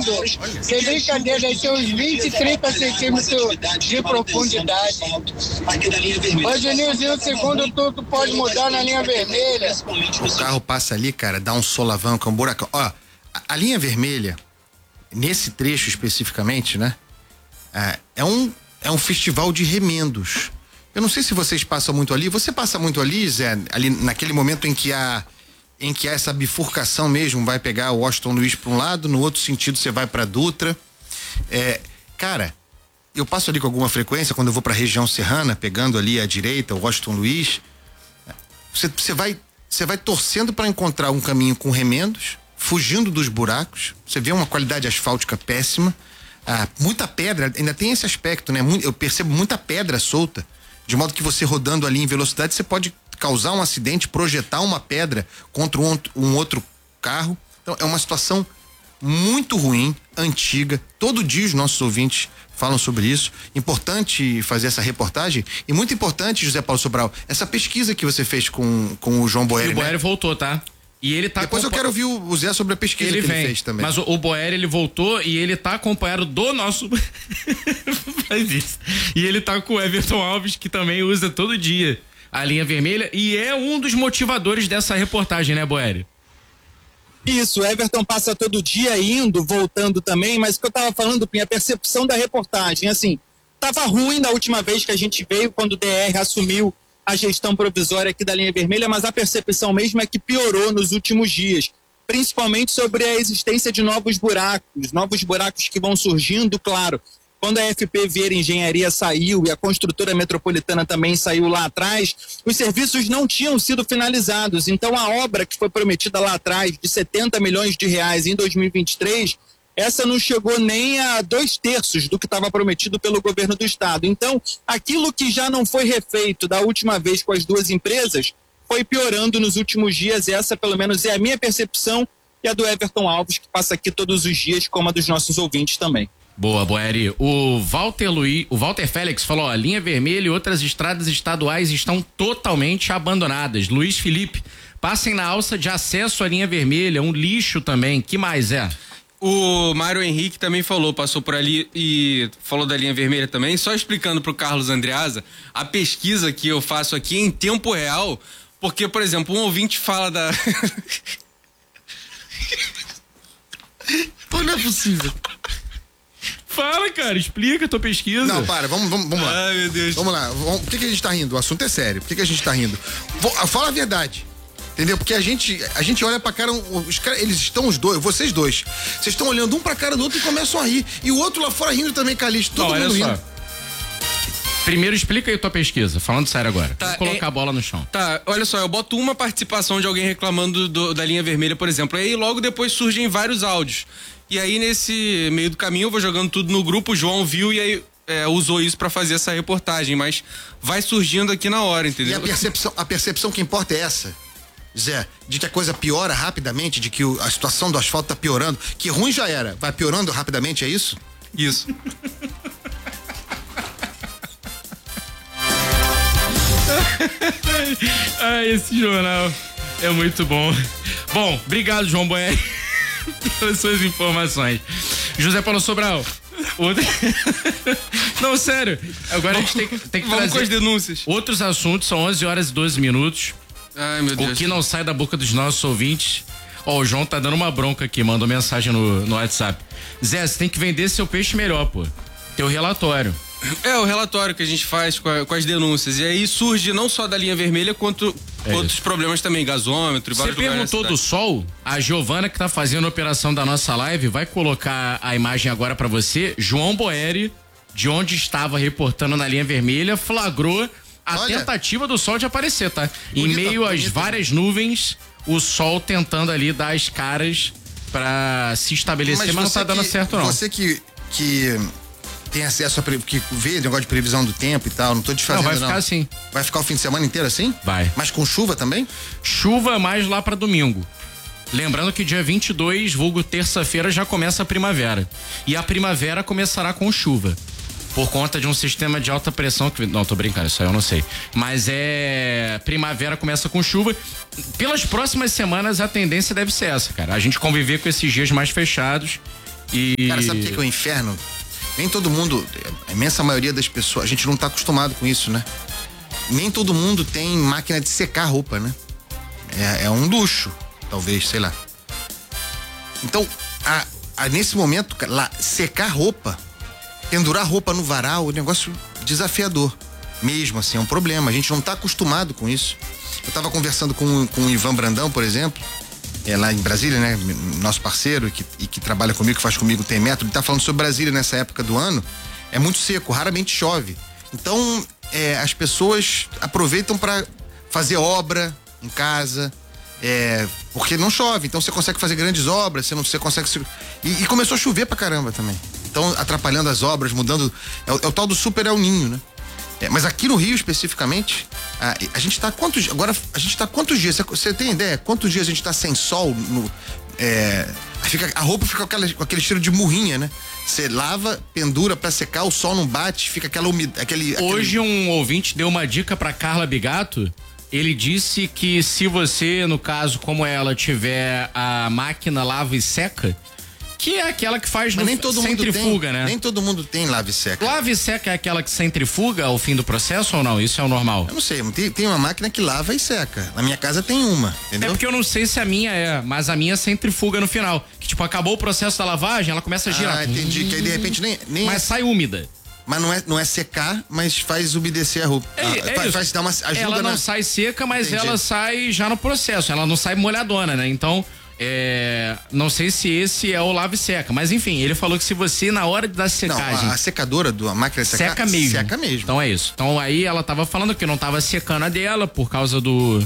segundo. Sem brincadeira, deve ter uns 20, 30 centímetros de profundidade. Hoje, Nilzinho, segundo tu pode mudar na linha vermelha. O carro passa ali, cara, dá um solavanco, um buracão. Ó, a linha vermelha, nesse trecho especificamente, né? É um festival de remendos. Eu não sei se vocês passam muito ali. Você passa muito ali, Zé? Ali naquele momento em que há essa bifurcação mesmo, vai pegar o Washington Luiz para um lado, no outro sentido você vai para Dutra. Cara, eu passo ali com alguma frequência quando eu vou para a região serrana, pegando ali à direita o Washington Luiz. Você vai torcendo para encontrar um caminho com remendos, fugindo dos buracos. Você vê uma qualidade asfáltica péssima. Muita pedra, ainda tem esse aspecto, né? Eu percebo muita pedra solta, de modo que você rodando ali em velocidade, você pode causar um acidente, projetar uma pedra contra um outro carro. Então é uma situação muito ruim, antiga. Todo dia os nossos ouvintes falam sobre isso. Importante fazer essa reportagem e muito importante, José Paulo Sobral, essa pesquisa que você fez com o João Boeri. E o Boeri voltou, tá? E ele tá Depois eu quero ouvir o Zé sobre a pesquisa que ele fez também. Mas o Boeri, ele voltou e ele tá acompanhado do nosso faz isso. E ele tá com o Everton Alves, que também usa todo dia a linha vermelha e é um dos motivadores dessa reportagem, né, Boeri? Isso, o Everton passa todo dia indo, voltando também, mas o que eu tava falando, Pinha, a percepção da reportagem, assim, tava ruim da última vez que a gente veio, quando o DR assumiu a gestão provisória aqui da linha vermelha, mas a percepção mesmo é que piorou nos últimos dias, principalmente sobre a existência de novos buracos que vão surgindo, claro. Quando a FP Vieira Engenharia saiu e a construtora metropolitana também saiu lá atrás, os serviços não tinham sido finalizados. Então a obra que foi prometida lá atrás de 70 milhões de reais em 2023, essa não chegou nem a 2/3 do que estava prometido pelo governo do estado. Então, aquilo que já não foi refeito da última vez com as duas empresas, foi piorando nos últimos dias. Essa, pelo menos, é a minha percepção e a do Everton Alves, que passa aqui todos os dias, como a dos nossos ouvintes também. Boa, Boeri. O Walter Félix falou, a linha vermelha e outras estradas estaduais estão totalmente abandonadas. Luiz Felipe, passem na alça de acesso à linha vermelha, um lixo também. Que mais é? O Mário Henrique também passou por ali e falou da linha vermelha também, só explicando pro Carlos Andreasa a pesquisa que eu faço aqui em tempo real, porque, por exemplo, um ouvinte fala da... Pô, não é possível. Fala, cara, explica a tua pesquisa. Não, para, vamos lá. Ai, meu Deus. Vamos lá, por que a gente tá rindo? O assunto é sério, por que a gente tá rindo? Fala a verdade. Entendeu? Porque a gente olha pra cara, os caras, eles estão os dois, vocês dois. Vocês estão olhando um pra cara do outro e começam a rir. E o outro lá fora rindo também, Calixto. Todo mundo rindo. Só. Primeiro explica aí tua pesquisa, falando sério agora. Tá, vou colocar a bola no chão. Tá, olha só, eu boto uma participação de alguém reclamando da linha vermelha, por exemplo. Aí logo depois surgem vários áudios. E aí nesse meio do caminho eu vou jogando tudo no grupo, o João viu e aí usou isso pra fazer essa reportagem. Mas vai surgindo aqui na hora, entendeu? E a percepção que importa é essa, Zé, de que a coisa piora rapidamente, de que a situação do asfalto tá piorando, que ruim já era, vai piorando rapidamente, é isso? Isso. Esse jornal é muito bom. Bom, obrigado, João Boeri, pelas suas informações. José Paulo Sobral. Não, sério, agora a gente tem que trazer com as denúncias. Outros assuntos, são 11h12. Ai, meu Deus. O que não sai da boca dos nossos ouvintes. O João tá dando uma bronca aqui, mandou mensagem no WhatsApp. Zé, você tem que vender seu peixe melhor, pô. Teu relatório. O relatório que a gente faz com as denúncias. E aí surge não só da linha vermelha, quanto outros problemas também, gasômetro e vários lugares. Você perguntou do sol? A Giovana, que tá fazendo a operação da nossa live, vai colocar a imagem agora pra você. João Boeri, de onde estava reportando na linha vermelha, flagrou a tentativa do sol de aparecer, tá? Em meio às várias nuvens, o sol tentando ali dar as caras pra se estabelecer, mas não tá dando certo, não. Você que tem acesso que vê negócio de previsão do tempo e tal, não tô desfazendo, não. Vai ficar assim. Vai ficar o fim de semana inteiro assim? Vai. Mas com chuva também? Chuva mais lá pra domingo. Lembrando que dia 22, vulgo terça-feira, já começa a primavera. E a primavera começará com chuva. Por conta de um sistema de alta pressão que... Não, tô brincando, isso aí eu não sei. Mas primavera começa com chuva. Pelas próximas semanas a tendência deve ser essa, cara. A gente conviver com esses dias mais fechados Cara, sabe o que é o inferno? Nem todo mundo, a imensa maioria das pessoas, a gente não tá acostumado com isso, né? Nem todo mundo tem máquina de secar roupa, né? É um luxo, talvez, sei lá. Então, nesse momento, lá, secar roupa, pendurar roupa no varal, é um negócio desafiador. Mesmo assim, é um problema. A gente não tá acostumado com isso. Eu tava conversando com o Ivan Brandão, por exemplo, lá em Brasília, né? Nosso parceiro e que trabalha comigo, que faz comigo Tem Método. Ele tá falando sobre Brasília nessa época do ano. É muito seco, raramente chove. Então, as pessoas aproveitam para fazer obra em casa, porque não chove. Então você consegue fazer grandes obras, você consegue... E começou a chover pra caramba também. Então, atrapalhando as obras, mudando... É o tal do super El Ninho, né? Mas aqui no Rio, especificamente, a gente tá quantos... Agora, a gente tá quantos dias? Você tem ideia? Quantos dias a gente tá sem sol? A roupa fica com aquele cheiro de murrinha, né? Você lava, pendura pra secar, o sol não bate, fica aquela umidade... Hoje um ouvinte deu uma dica pra Carla Bigato. Ele disse que se você, no caso, como ela, tiver a máquina lava e seca, que é aquela que faz nem todo centrifuga, mundo né? Nem todo mundo tem lava e seca. Lava e seca é aquela que centrifuga ao fim do processo ou não? Isso é o normal? Eu não sei, tem uma máquina que lava e seca. Na minha casa tem uma, entendeu? É porque eu não sei se a minha mas a minha centrifuga no final. Que tipo, acabou o processo da lavagem, ela começa a girar. Entendi, que aí de repente nem mas sai úmida. Mas não é secar, mas faz umedecer a roupa. Faz dar uma ajuda. Ela não sai seca, mas Entendi. ela sai já no processo. Ela não sai molhadona, né? Então, não sei se esse é o lava e seca. Mas enfim, ele falou que se você, na hora da secagem... Não, a secadora da máquina de secar... Seca mesmo. Seca mesmo. Então é isso. Então aí ela tava falando que não tava secando a dela por causa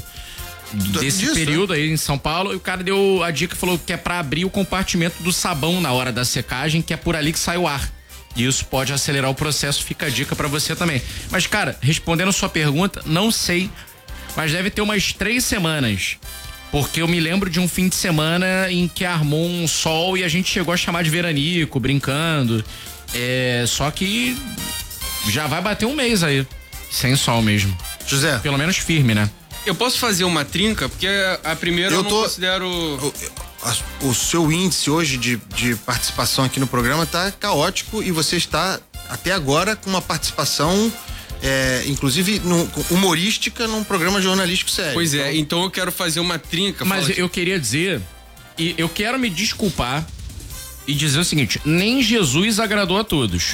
desse período aí em São Paulo. E o cara deu a dica, falou que é pra abrir o compartimento do sabão na hora da secagem, que é por ali que sai o ar. E isso pode acelerar o processo, fica a dica pra você também. Mas, cara, respondendo a sua pergunta, não sei, mas deve ter umas 3 semanas. Porque eu me lembro de um fim de semana em que armou um sol e a gente chegou a chamar de veranico, brincando. Só que já vai bater um mês aí, sem sol mesmo. José. Pelo menos firme, né? Eu posso fazer uma trinca? Porque a primeira eu não considero... O seu índice hoje de participação aqui no programa tá caótico e você está, até agora, com uma participação, inclusive humorística, num programa jornalístico sério. Pois é, então eu quero fazer uma trinca. Mas eu queria dizer, e eu quero me desculpar e dizer o seguinte, nem Jesus agradou a todos.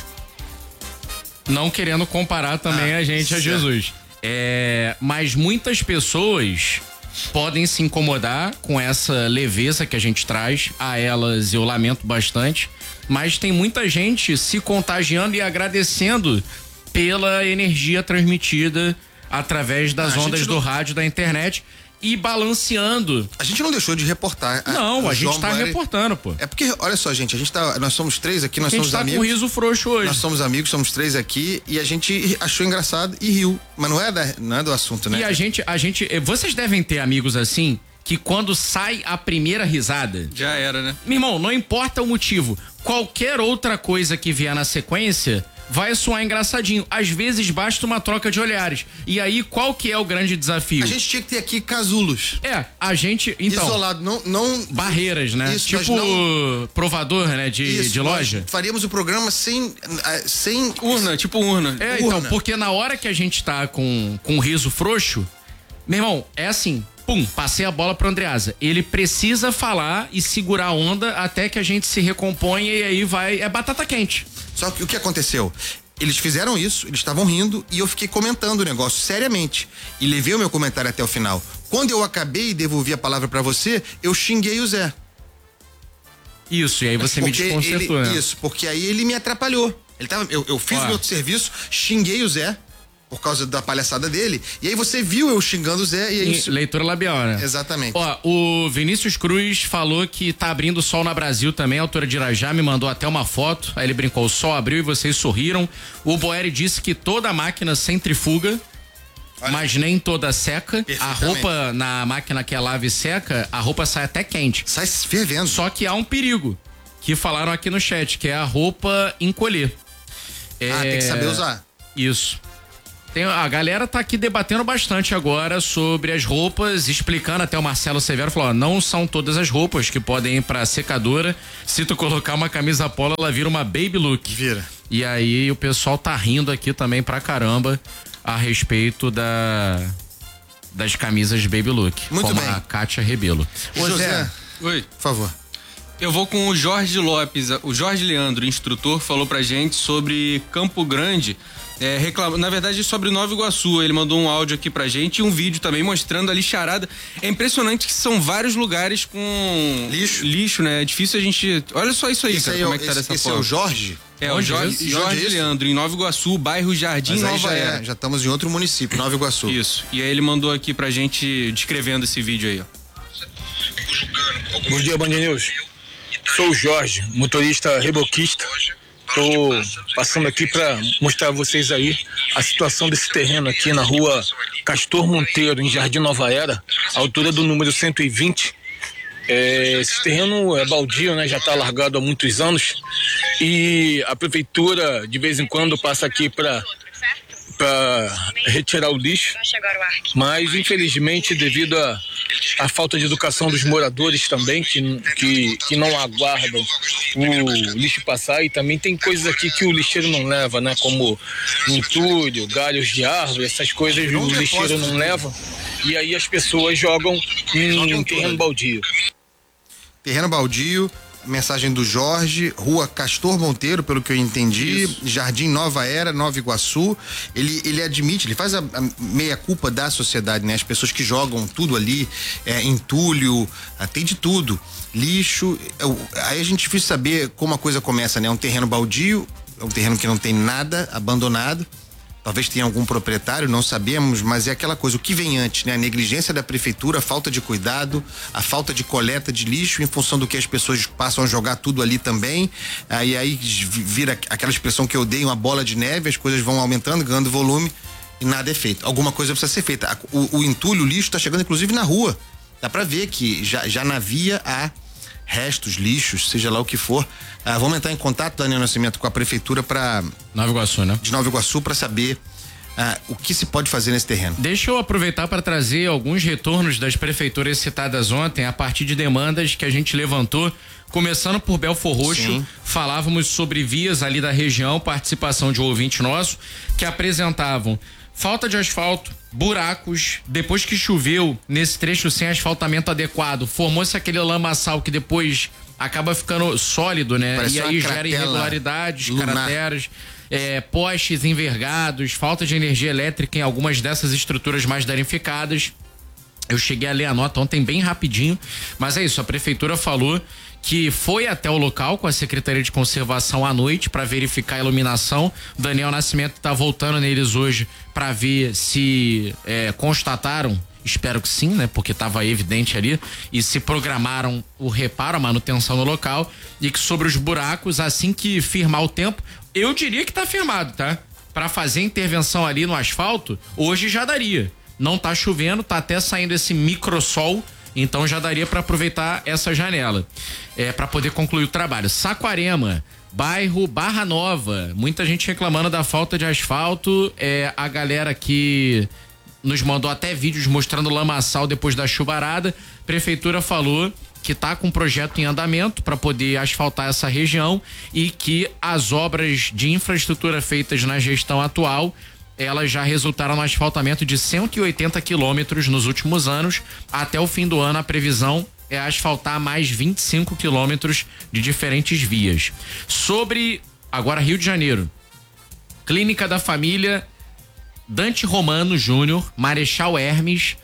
Não querendo comparar também a gente a Jesus. Mas muitas pessoas podem se incomodar com essa leveza que a gente traz. A elas eu lamento bastante, mas tem muita gente se contagiando e agradecendo pela energia transmitida através das ondas do rádio, da internet e balanceando. A gente não deixou de reportar. Não, a gente tá reportando, pô. É porque, olha só, gente, nós somos 3 aqui, nós somos amigos. A gente tá com riso frouxo hoje. Nós somos amigos, somos 3 aqui e a gente achou engraçado e riu. Mas não é do assunto, né? E a gente, vocês devem ter amigos assim, que quando sai a primeira risada... Já era, né? Meu irmão, não importa o motivo, qualquer outra coisa que vier na sequência... vai soar engraçadinho. Às vezes basta uma troca de olhares. E aí, qual que é o grande desafio? A gente tinha que ter aqui casulos. A gente, então... Isolado, não... Barreiras, né? Isso, tipo provador, né? De loja. Faríamos o programa sem... Urna, tipo urna. Então, porque na hora que a gente tá com riso frouxo, meu irmão, é assim... Pum, passei a bola pro Andreasa. Ele precisa falar e segurar a onda até que a gente se recomponha e aí vai... É batata quente. Só que o que aconteceu? Eles fizeram isso, eles estavam rindo e eu fiquei comentando o negócio seriamente. E levei o meu comentário até o final. Quando eu acabei e devolvi a palavra pra você, eu xinguei o Zé. Isso, e aí você me desconcertou, né? Isso, porque aí ele me atrapalhou. Eu fiz o meu serviço, xinguei o Zé. Por causa da palhaçada dele. E aí você viu eu xingando o Zé e aí... Leitura labial, né? Exatamente. O Vinícius Cruz falou que tá abrindo sol na Brasil também. A autora de Irajá me mandou até uma foto. Aí ele brincou, o sol abriu e vocês sorriram. O Boeri disse que toda máquina centrifuga, mas nem toda seca. A roupa na máquina que é lava e seca, a roupa sai até quente. Sai fervendo. Só que há um perigo, que falaram aqui no chat, que é a roupa encolher. Tem que saber usar. Isso. A galera tá aqui debatendo bastante agora sobre as roupas, explicando, até o Marcelo Severo falou, ó, não são todas as roupas que podem ir pra secadora. Se tu colocar uma camisa polo, ela vira uma baby look. Vira. E aí o pessoal tá rindo aqui também pra caramba a respeito das camisas baby look. Muito como bem. a Kátia Rebelo. José, Oi. por favor. Eu vou com o Jorge Lopes, o Jorge Leandro, instrutor, falou pra gente sobre Campo Grande, na verdade sobre Nova Iguaçu. Ele mandou um áudio aqui pra gente e um vídeo também mostrando a lixarada. É impressionante que são vários lugares com lixo, né? É difícil a gente... Olha só isso aí, cara, como é que tá dessa forma. Esse é o Jorge? É, o Jorge Leandro, em Nova Iguaçu, bairro Jardim Nova Era. Já estamos em outro município, Nova Iguaçu. Isso, e aí ele mandou aqui pra gente descrevendo esse vídeo aí, ó. Bom dia, Band News. Sou o Jorge, motorista reboquista. Tô passando aqui para mostrar a vocês aí a situação desse terreno aqui na rua Castor Monteiro, em Jardim Nova Era, altura do número 120. Esse terreno é baldio, né? Já está largado há muitos anos e a prefeitura de vez em quando passa aqui para retirar o lixo, mas infelizmente devido à falta de educação dos moradores também, que não aguardam o lixo passar, e também tem coisas aqui que o lixeiro não leva, né, como entulho, galhos de árvore, essas coisas o lixeiro não leva, e aí as pessoas jogam em terreno baldio. Terreno baldio. Mensagem do Jorge, rua Castor Monteiro, pelo que eu entendi. Isso. Jardim Nova Era, Nova Iguaçu. Ele admite, ele faz a meia-culpa da sociedade, né? As pessoas que jogam tudo ali, entulho, tem de tudo. Lixo. Aí a gente é difícil saber como a coisa começa, né? É um terreno baldio, é um terreno que não tem nada, abandonado. Talvez tenha algum proprietário, não sabemos, mas é aquela coisa, o que vem antes, né? A negligência da prefeitura, a falta de cuidado, a falta de coleta de lixo, em função do que as pessoas passam a jogar tudo ali também. Aí vira aquela expressão que eu dei, uma bola de neve, as coisas vão aumentando, ganhando volume e nada é feito. Alguma coisa precisa ser feita. O entulho, o lixo está chegando inclusive na rua. Dá para ver que já na via há restos, lixos, seja lá o que for. Vamos entrar em contato, Daniel Nascimento, com a prefeitura Nova Iguaçu, né? De Nova Iguaçu, para saber o que se pode fazer nesse terreno. Deixa eu aproveitar para trazer alguns retornos das prefeituras citadas ontem, a partir de demandas que a gente levantou, começando por Belfor Roxo. Sim. Falávamos sobre vias ali da região, participação de um ouvinte nosso, que apresentavam falta de asfalto, buracos, depois que choveu nesse trecho sem asfaltamento adequado, formou-se aquele lamaçal que depois acaba ficando sólido, né? Parece e aí gera irregularidades, crateras, postes envergados, falta de energia elétrica em algumas dessas estruturas mais danificadas. Eu cheguei a ler a nota ontem bem rapidinho, mas é isso, a prefeitura falou que foi até o local com a Secretaria de Conservação à noite para verificar a iluminação. O Daniel Nascimento tá voltando neles hoje para ver se constataram, espero que sim, né? Porque tava evidente ali, e se programaram o reparo, a manutenção no local, e que sobre os buracos, assim que firmar o tempo, eu diria que tá firmado, tá? Para fazer intervenção ali no asfalto, hoje já daria. Não tá chovendo, tá até saindo esse microsol, então já daria para aproveitar essa janela para poder concluir o trabalho. Saquarema, bairro Barra Nova, muita gente reclamando da falta de asfalto, a galera que nos mandou até vídeos mostrando lamaçal depois da chuvarada. Prefeitura falou que tá com um projeto em andamento para poder asfaltar essa região e que as obras de infraestrutura feitas na gestão atual, elas já resultaram no asfaltamento de 180 quilômetros nos últimos anos. Até o fim do ano, a previsão é asfaltar mais 25 quilômetros de diferentes vias. Sobre, agora, Rio de Janeiro. Clínica da Família Dante Romano Júnior, Marechal Hermes.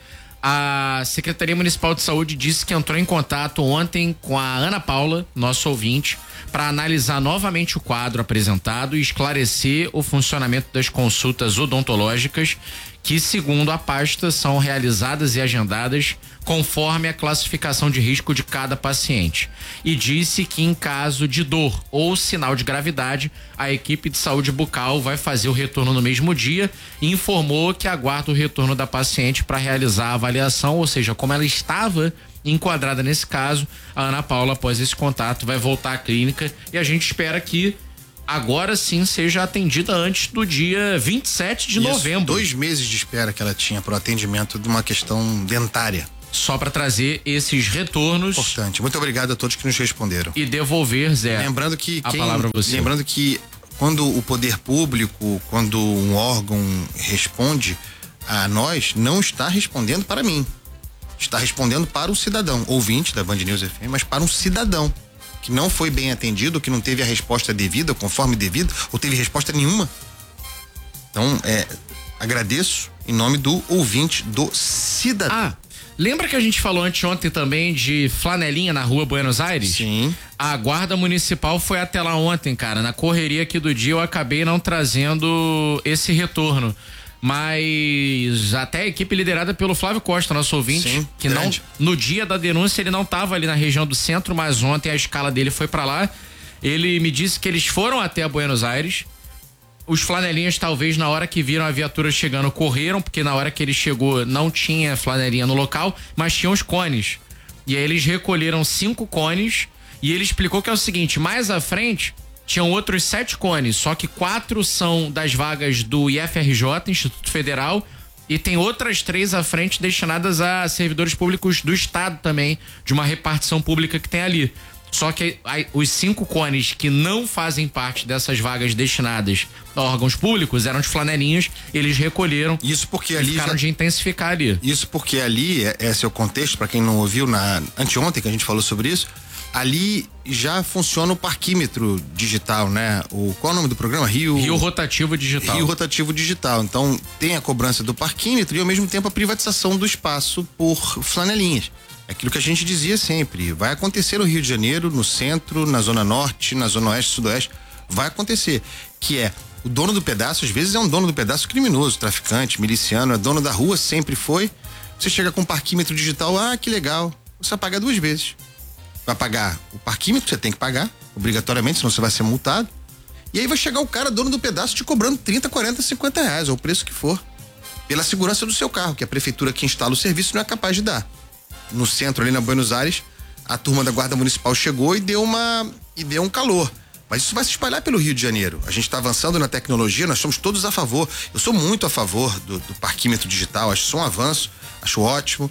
A Secretaria Municipal de Saúde disse que entrou em contato ontem com a Ana Paula, nosso ouvinte, para analisar novamente o quadro apresentado e esclarecer o funcionamento das consultas odontológicas, que, segundo a pasta, são realizadas e agendadas conforme a classificação de risco de cada paciente. E disse que, em caso de dor ou sinal de gravidade, a equipe de saúde bucal vai fazer o retorno no mesmo dia e informou que aguarda o retorno da paciente para realizar a avaliação, ou seja, como ela estava enquadrada nesse caso, a Ana Paula, após esse contato, vai voltar à clínica e a gente espera que agora sim seja atendida antes do dia 27 de novembro. 2 meses de espera que ela tinha para o atendimento de uma questão dentária. Só para trazer esses retornos. Importante. Muito obrigado a todos que nos responderam. E devolver, Zé, lembrando que a palavra a você. Lembrando que quando o poder público, quando um órgão responde a nós, não está respondendo para mim. Está respondendo para o cidadão, ouvinte da Band News FM, mas para um cidadão que não foi bem atendido, que não teve a resposta devida, conforme devido, ou teve resposta nenhuma. Então, agradeço em nome do ouvinte, do cidadão. Lembra que a gente falou anteontem também de flanelinha na rua Buenos Aires? Sim. A guarda municipal foi até lá ontem, cara. Na correria aqui do dia eu acabei não trazendo esse retorno. Mas até a equipe liderada pelo Flávio Costa, nosso ouvinte, sim, que grande. No dia da denúncia ele não estava ali na região do centro, mas ontem a escala dele foi para lá. Ele me disse que eles foram até a Buenos Aires. Os flanelinhas, talvez, na hora que viram a viatura chegando, correram, porque na hora que ele chegou não tinha flanelinha no local, mas tinha os cones. E aí eles recolheram 5 cones e ele explicou que é o seguinte: mais à frente tinham outros 7 cones, só que 4 são das vagas do IFRJ, Instituto Federal, e tem outras 3 à frente destinadas a servidores públicos do Estado também, de uma repartição pública que tem ali. Só que os 5 cones que não fazem parte dessas vagas destinadas a órgãos públicos eram de flanelinhas, eles recolheram. Isso porque ali ficaram de intensificar ali. Isso porque ali, esse é o contexto, para quem não ouviu, anteontem que a gente falou sobre isso, ali já funciona o parquímetro digital, né? Qual é o nome do programa? Rio Rotativo Digital. Rio Rotativo Digital. Então tem a cobrança do parquímetro e ao mesmo tempo a privatização do espaço por flanelinhas. Aquilo que a gente dizia sempre, vai acontecer no Rio de Janeiro, no centro, na zona norte, na zona oeste, sudoeste, vai acontecer, que é o dono do pedaço, às vezes é um dono do pedaço criminoso, traficante, miliciano, é dono da rua, sempre foi. Você chega com um parquímetro digital, que legal, você vai pagar 2 vezes. Vai pagar o parquímetro, você tem que pagar, obrigatoriamente, senão você vai ser multado. E aí vai chegar o cara, dono do pedaço, te cobrando 30, 40, 50 reais, ou o preço que for, pela segurança do seu carro, que a prefeitura que instala o serviço não é capaz de dar. No centro, ali na Buenos Aires, a turma da Guarda Municipal chegou e deu um calor. Mas isso vai se espalhar pelo Rio de Janeiro. A gente está avançando na tecnologia, nós somos todos a favor. Eu sou muito a favor do parquímetro digital, acho isso um avanço, acho ótimo.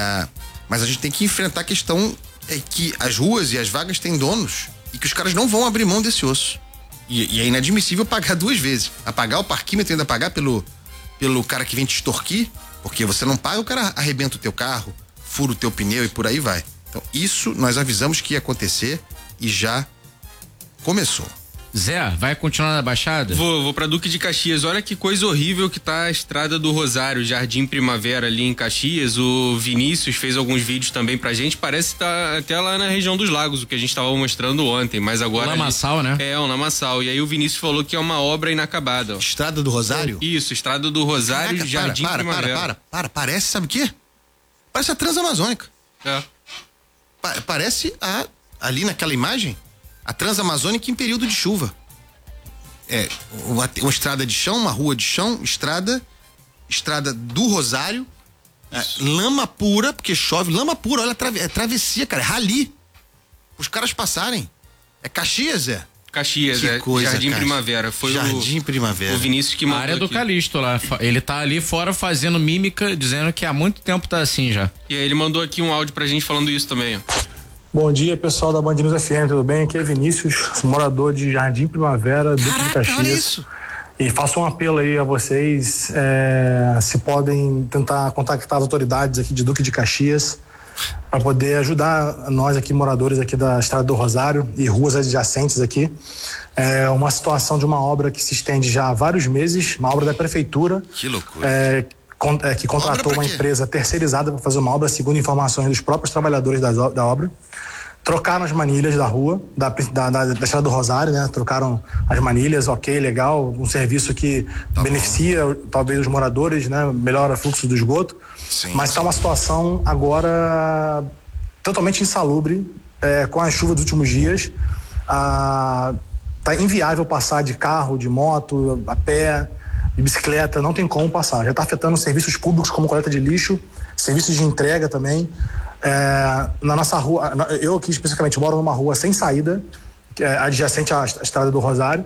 Mas a gente tem que enfrentar a questão que as ruas e as vagas têm donos e que os caras não vão abrir mão desse osso. E é inadmissível pagar 2 vezes. Pagar o parquímetro e ainda pagar pelo cara que vem te extorquir, porque você não paga, o cara arrebenta o teu carro, fura o teu pneu e por aí vai. Então isso nós avisamos que ia acontecer e já começou. Zé, vai continuar na Baixada? Vou pra Duque de Caxias. Olha que coisa horrível que tá a Estrada do Rosário, Jardim Primavera ali em Caxias. O Vinícius fez alguns vídeos também pra gente. Parece que tá até lá na região dos lagos, o que a gente tava mostrando ontem, mas agora... Lamaçal, né? Um Lamaçal. E aí o Vinícius falou que é uma obra inacabada. Ó. Estrada do Rosário? Isso, Estrada do Rosário, Caraca, Jardim Primavera. Parece, sabe o quê? Parece a Transamazônica. Parece ali naquela imagem, a Transamazônica em período de chuva. Uma estrada de chão, uma rua de chão, estrada do Rosário, lama pura, porque chove, lama pura, olha, travessia, cara, é rali. Os caras passarem. É Caxias, Caxias, Jardim Primavera. Foi Jardim Primavera. O Vinícius que mandou. A área do Calixto lá. Ele tá ali fora fazendo mímica, dizendo que há muito tempo tá assim já. E aí ele mandou aqui um áudio pra gente falando isso também, ó. Bom dia, pessoal da Band News FM, tudo bem? Aqui é Vinícius, morador de Jardim Primavera, Duque de Caxias. Olha isso. E faço um apelo aí a vocês, se podem tentar contactar as autoridades aqui de Duque de Caxias para poder ajudar nós aqui, moradores aqui da Estrada do Rosário e ruas adjacentes aqui. É uma situação de uma obra que se estende já há vários meses, uma obra da prefeitura. Que loucura. Que contratou uma empresa terceirizada para fazer uma obra, segundo informações dos próprios trabalhadores da obra. Trocaram as manilhas da rua, da Estrada do Rosário, né? Trocaram as manilhas, ok, legal, um serviço que beneficia talvez os moradores, né? Melhora o fluxo do esgoto. Sim, mas está uma situação agora totalmente insalubre, com a chuva dos últimos dias. Tá inviável passar de carro, de moto, a pé, de bicicleta, não tem como passar. Já está afetando serviços públicos como coleta de lixo, serviços de entrega também. Na nossa rua, eu aqui especificamente moro numa rua sem saída, que é adjacente à Estrada do Rosário.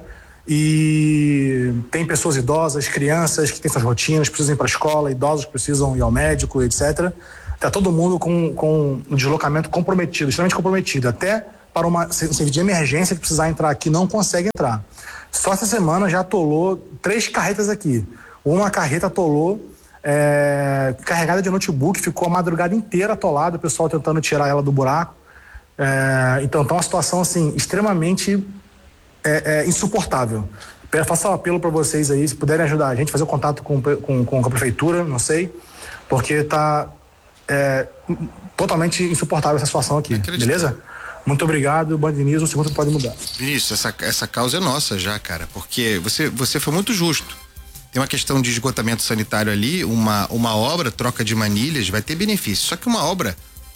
E tem pessoas idosas, crianças que têm suas rotinas, precisam ir para a escola, idosos que precisam ir ao médico, etc. Está todo mundo com um deslocamento comprometido, extremamente comprometido. Até para um serviço de emergência que precisar entrar aqui, não consegue entrar. Só essa semana já atolou 3 carretas aqui. Uma carreta atolou carregada de notebook, ficou a madrugada inteira atolada, o pessoal tentando tirar ela do buraco. Então tá uma situação assim, extremamente insuportável. Faço um apelo para vocês aí, se puderem ajudar a gente, fazer o contato com a prefeitura, não sei, porque tá totalmente insuportável essa situação aqui, beleza? Muito obrigado, Band News, um segundo pode mudar. Vinícius, essa causa é nossa já, cara, porque você foi muito justo. Tem uma questão de esgotamento sanitário ali, uma obra, troca de manilhas, vai ter benefício. Só que uma obra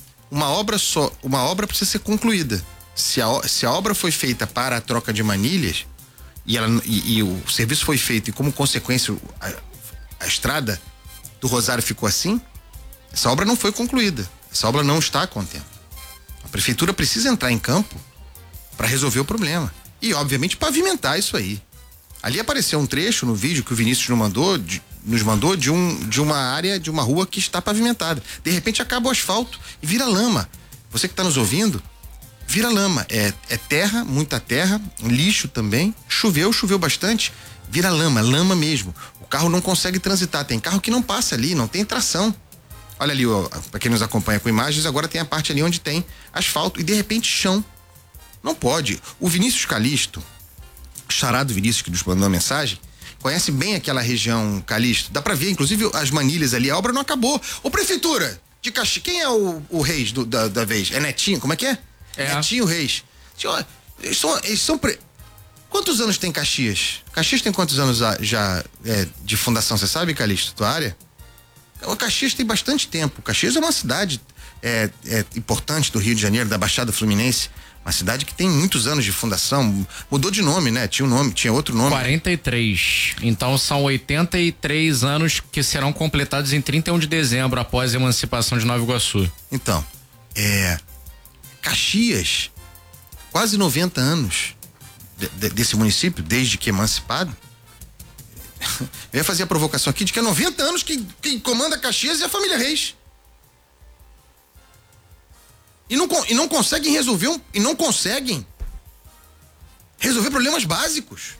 precisa ser concluída. Se a obra foi feita para a troca de manilhas e o serviço foi feito e como consequência a estrada do Rosário ficou assim, essa obra não foi concluída. Essa obra não está a contento. A prefeitura precisa entrar em campo para resolver o problema. E, obviamente, pavimentar isso aí. Ali apareceu um trecho no vídeo que o Vinícius nos mandou de uma área, de uma rua que está pavimentada. De repente acaba o asfalto e vira lama. Você que está nos ouvindo, vira lama. É terra, muita terra, lixo também. Choveu bastante, vira lama mesmo. O carro não consegue transitar. Tem carro que não passa ali, não tem tração. Olha ali, para quem nos acompanha com imagens, agora tem a parte ali onde tem asfalto e de repente chão. Não pode. O Vinícius Calixto, charado Vinícius que nos mandou uma mensagem, conhece bem aquela região, Calixto. Dá pra ver, inclusive, as manilhas ali. A obra não acabou. Ô, prefeitura de Caxias, quem é o Reis da vez? É Netinho? Como é que é? Netinho Reis. Eles são Quantos anos tem Caxias? Caxias tem quantos anos já de fundação? Você sabe, Calixto, tua área? O Caxias tem bastante tempo. Caxias é uma cidade importante do Rio de Janeiro, da Baixada Fluminense. Uma cidade que tem muitos anos de fundação. Mudou de nome, né? Tinha outro nome. 43. Então são 83 anos que serão completados em 31 de dezembro, após a emancipação de Nova Iguaçu. Então, Caxias, quase 90 anos desse município, desde que emancipado. Eu ia fazer a provocação aqui de que é 90 anos que quem comanda Caxias é a família Reis. E não conseguem resolver problemas básicos.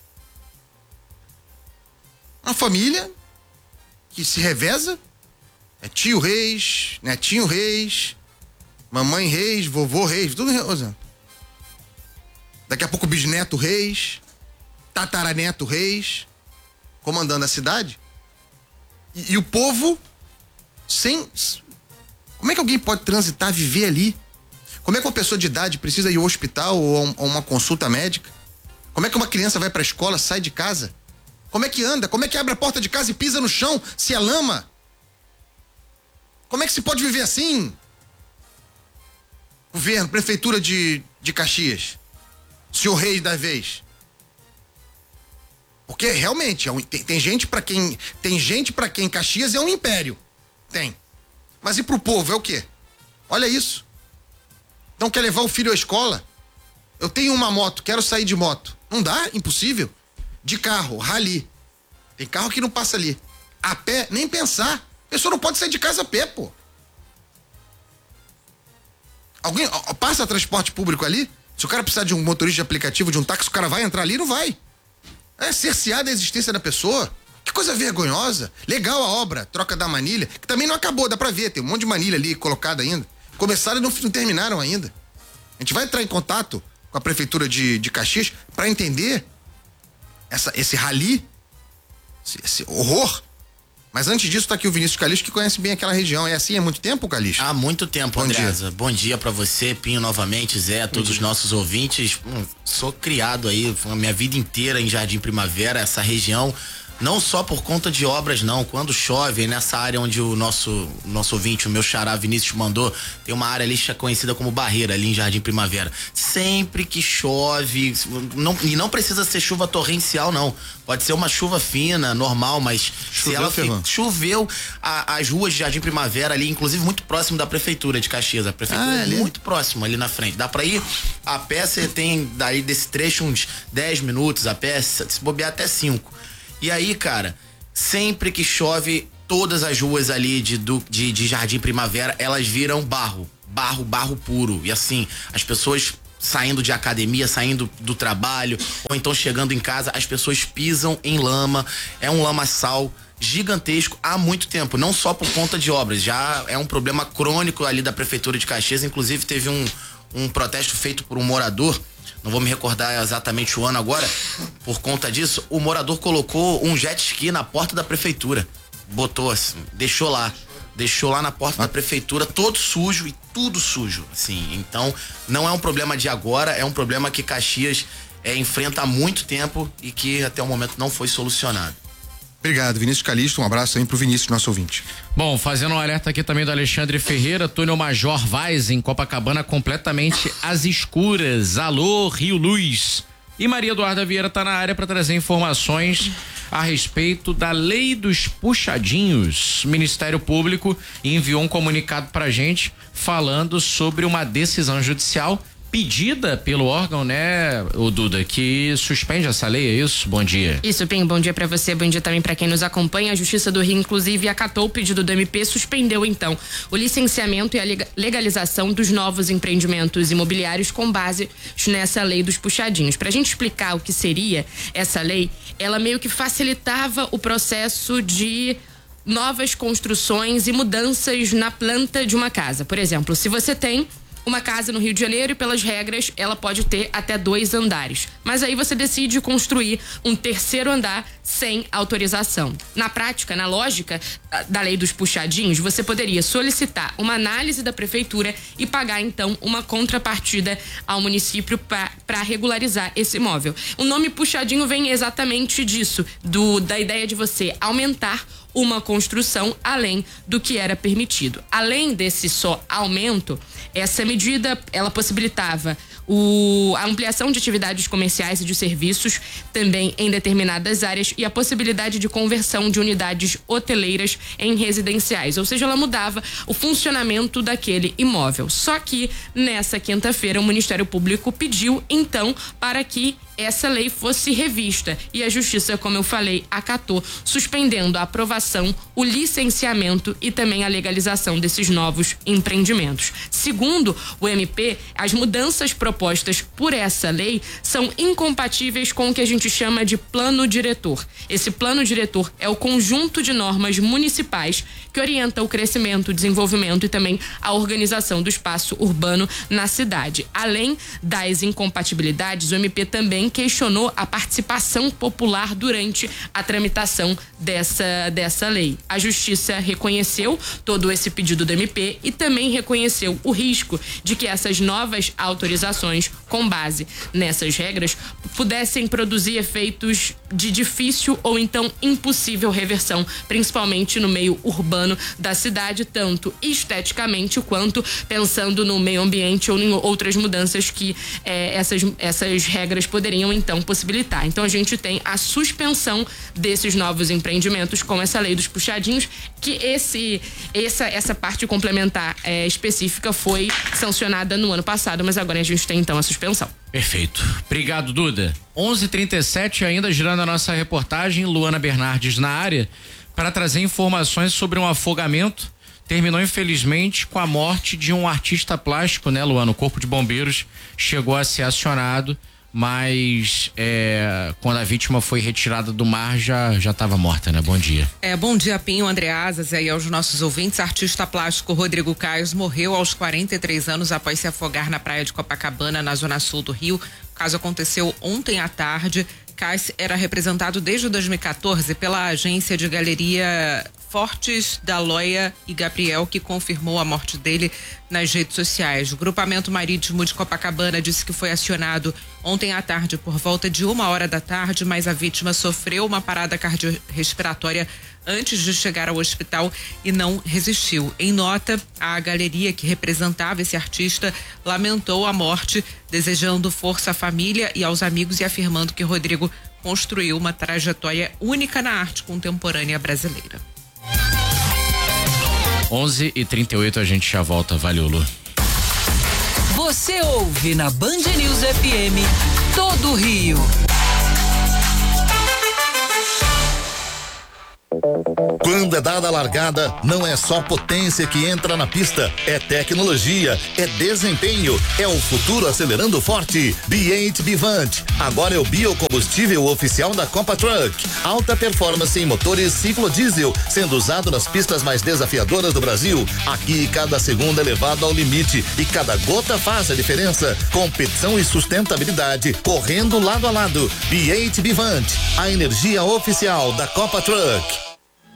Uma família que se reveza, é tio Reis, netinho Reis, mamãe Reis, vovô Reis, tudo Reis. Daqui a pouco bisneto Reis, tataraneto Reis, comandando a cidade. E o povo sem... Como é que alguém pode transitar, viver ali? Como é que uma pessoa de idade precisa ir ao hospital ou a uma consulta médica? Como é que uma criança vai pra escola, sai de casa? Como é que anda? Como é que abre a porta de casa e pisa no chão se é lama? Como é que se pode viver assim? Governo, prefeitura de Caxias, senhor Reis da vez. Porque realmente tem gente para quem Caxias é um império. Tem. Mas e pro povo é o quê? Olha isso. Não quer levar o filho à escola? Eu tenho uma moto, quero sair de moto. Não dá, impossível. De carro, rally. Tem carro que não passa ali. A pé, nem pensar. A pessoa não pode sair de casa a pé, pô. Alguém passa transporte público ali? Se o cara precisar de um motorista de aplicativo, de um táxi, o cara vai entrar ali? Não vai. É cerceada a existência da pessoa. Que coisa vergonhosa. Legal a obra, troca da manilha, que também não acabou, dá pra ver, tem um monte de manilha ali colocada ainda. Começaram e não terminaram ainda. A gente vai entrar em contato com a prefeitura de Caxias pra entender esse rali, esse horror. Mas antes disso tá aqui o Vinícius Calixto, que conhece bem aquela região. É assim há muito tempo, Calixto? Há muito tempo, Andreasa. Bom dia pra você, Pinho, novamente, Zé, a todos os nossos ouvintes. Sou criado aí, a minha vida inteira em Jardim Primavera, essa região Não só por conta de obras, não. Quando chove, nessa área onde o nosso ouvinte, o meu xará Vinícius mandou, tem uma área ali conhecida como Barreira, ali em Jardim Primavera. Sempre que chove, e não precisa ser chuva torrencial, não. Pode ser uma chuva fina, normal, mas choveu as ruas de Jardim Primavera ali, inclusive muito próximo da prefeitura de Caxias. A prefeitura é muito próximo ali na frente. Dá pra ir a pé, você tem daí desse trecho uns 10 minutos a pé, se bobear até 5. E aí, cara, sempre que chove, todas as ruas ali de Jardim Primavera, elas viram barro puro. E assim, as pessoas saindo de academia, saindo do trabalho, ou então chegando em casa, as pessoas pisam em lama. É um lamaçal gigantesco há muito tempo, não só por conta de obras, já é um problema crônico ali da prefeitura de Caxias. Inclusive teve um protesto feito por um morador, não vou me recordar exatamente o ano agora, por conta disso. O morador colocou um jet ski na porta da prefeitura, botou assim, deixou lá na porta da prefeitura, todo sujo e tudo sujo, assim. Então não é um problema de agora, é um problema que Caxias enfrenta há muito tempo e que até o momento não foi solucionado. Obrigado, Vinícius Calixto, um abraço aí pro Vinícius, nosso ouvinte. Bom, fazendo um alerta aqui também do Alexandre Ferreira, túnel Major Vaz em Copacabana completamente às escuras. Alô, Rio Luz. E Maria Eduarda Vieira tá na área para trazer informações a respeito da lei dos puxadinhos. O Ministério Público enviou um comunicado pra gente falando sobre uma decisão judicial pedida pelo órgão, né, o Duda, que suspende essa lei, é isso? Bom dia. Isso, Pinho, bom dia pra você, bom dia também pra quem nos acompanha. A Justiça do Rio, inclusive, acatou o pedido do MP, suspendeu, então, o licenciamento e a legalização dos novos empreendimentos imobiliários com base nessa lei dos puxadinhos. Pra gente explicar o que seria essa lei, ela meio que facilitava o processo de novas construções e mudanças na planta de uma casa. Por exemplo, se você tem uma casa no Rio de Janeiro e, pelas regras, ela pode ter até 2 andares. Mas aí você decide construir um 3º andar sem autorização. Na prática, na lógica da lei dos puxadinhos, você poderia solicitar uma análise da prefeitura e pagar, então, uma contrapartida ao município para regularizar esse imóvel. O nome puxadinho vem exatamente disso, da ideia de você aumentar uma construção além do que era permitido. Além desse só aumento, essa medida, ela possibilitava a ampliação de atividades comerciais e de serviços também em determinadas áreas e a possibilidade de conversão de unidades hoteleiras em residenciais, ou seja, ela mudava o funcionamento daquele imóvel. Só que nessa quinta-feira o Ministério Público pediu então para que essa lei fosse revista e a Justiça, como eu falei, acatou, suspendendo a aprovação, o licenciamento e também a legalização desses novos empreendimentos. Segundo o MP, as mudanças propostas por essa lei são incompatíveis com o que a gente chama de plano diretor. Esse plano diretor é o conjunto de normas municipais que orienta o crescimento, o desenvolvimento e também a organização do espaço urbano na cidade. Além das incompatibilidades, o MP também questionou a participação popular durante a tramitação dessa lei. A Justiça reconheceu todo esse pedido do MP e também reconheceu o risco de que essas novas autorizações, com base nessas regras, pudessem produzir efeitos de difícil ou então impossível reversão, principalmente no meio urbano da cidade, tanto esteticamente quanto pensando no meio ambiente ou em outras mudanças que essas regras poderiam então possibilitar. Então a gente tem a suspensão desses novos empreendimentos com essa lei dos puxadinhos, que essa parte complementar específica foi sancionada no ano passado, mas agora a gente tem então a suspensão. Perfeito. Obrigado, Duda. 11h37, ainda girando a nossa reportagem, Luana Bernardes na área, para trazer informações sobre um afogamento. Terminou, infelizmente, com a morte de um artista plástico, né, Luana? O Corpo de Bombeiros chegou a ser acionado, mas quando a vítima foi retirada do mar já estava morta, né? Bom dia. Bom dia, Pinho, Andreasas, e aos nossos ouvintes. Artista plástico Rodrigo Caio morreu aos 43 anos após se afogar na praia de Copacabana, na zona sul do Rio. O caso aconteceu ontem à tarde. Caio era representado desde 2014 pela agência de galeria Fortes da Loia e Gabriel, que confirmou a morte dele nas redes sociais. O Grupamento Marítimo de Copacabana disse que foi acionado ontem à tarde por volta de 1h da tarde, mas a vítima sofreu uma parada cardiorrespiratória antes de chegar ao hospital e não resistiu. Em nota, a galeria que representava esse artista lamentou a morte, desejando força à família e aos amigos e afirmando que Rodrigo construiu uma trajetória única na arte contemporânea brasileira. 11h38, a gente já volta. Valeu, Lu. Você ouve na Band News FM todo o Rio. Quando é dada a largada, não é só potência que entra na pista, é tecnologia, é desempenho, é o futuro acelerando forte. B8 Bivant, agora é o biocombustível oficial da Copa Truck. Alta performance em motores ciclodiesel, sendo usado nas pistas mais desafiadoras do Brasil. Aqui cada segundo é levado ao limite e cada gota faz a diferença. Competição e sustentabilidade correndo lado a lado. B8 Bivant, a energia oficial da Copa Truck.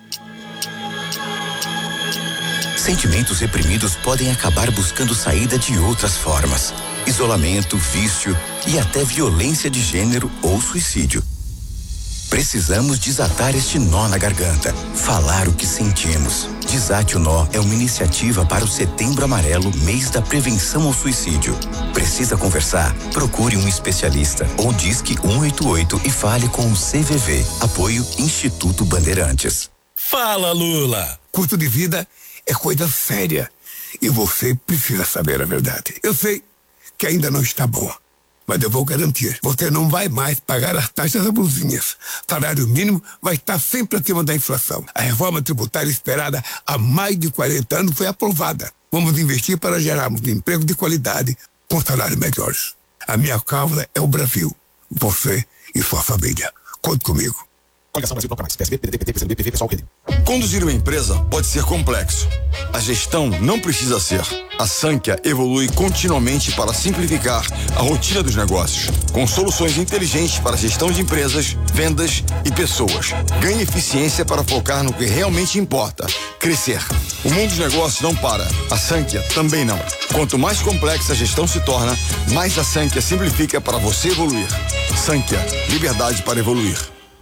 Sentimentos reprimidos podem acabar buscando saída de outras formas. Isolamento, vício e até violência de gênero ou suicídio. Precisamos desatar este nó na garganta, falar o que sentimos. Desate o Nó é uma iniciativa para o Setembro Amarelo, mês da prevenção ao suicídio. Precisa conversar? Procure um especialista ou disque 188 e fale com o CVV. Apoio Instituto Bandeirantes. Fala, Lula! Custo de vida é coisa séria e você precisa saber a verdade. Eu sei que ainda não está boa, mas eu vou garantir, você não vai mais pagar as taxas abusinhas. Salário mínimo vai estar sempre acima da inflação. A reforma tributária esperada há mais de 40 anos foi aprovada. Vamos investir para gerarmos emprego de qualidade com salários melhores. A minha causa é o Brasil, você e sua família. Conte comigo. Coligação Brasil Bloco Mais, PSB, PDT, PT, PCdoB, PV, PSOL, PD. Conduzir uma empresa pode ser complexo. A gestão não precisa ser. A Sankhya evolui continuamente para simplificar a rotina dos negócios, com soluções inteligentes para a gestão de empresas, vendas e pessoas. Ganhe eficiência para focar no que realmente importa, crescer. O mundo dos negócios não para. A Sankhya também não. Quanto mais complexa a gestão se torna, mais a Sankhya simplifica para você evoluir. Sankhya, liberdade para evoluir.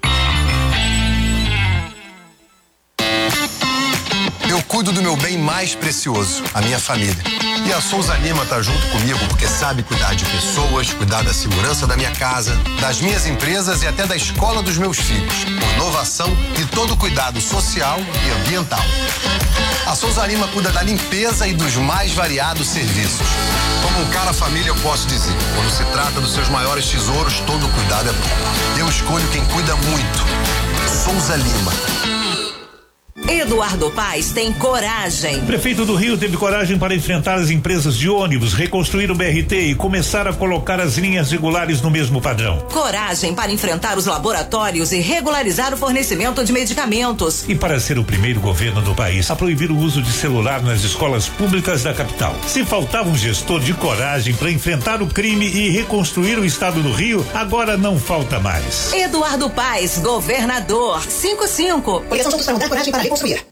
Eu cuido do meu bem mais precioso, a minha família. E a Souza Lima tá junto comigo porque sabe cuidar de pessoas, cuidar da segurança da minha casa, das minhas empresas e até da escola dos meus filhos, por inovação e todo cuidado social e ambiental. A Souza Lima cuida da limpeza e dos mais variados serviços. Como um cara família, eu posso dizer, quando se trata dos seus maiores tesouros, todo cuidado é bom. Eu escolho quem cuida muito. Souza Lima. Eduardo Paes tem coragem. Prefeito do Rio teve coragem para enfrentar as empresas de ônibus, reconstruir o BRT e começar a colocar as linhas regulares no mesmo padrão. Coragem para enfrentar os laboratórios e regularizar o fornecimento de medicamentos. E para ser o primeiro governo do país a proibir o uso de celular nas escolas públicas da capital. Se faltava um gestor de coragem para enfrentar o crime e reconstruir o estado do Rio, agora não falta mais. Eduardo Paes, governador. 55. Coligação Juntos para Mudar, coragem para reconstruir.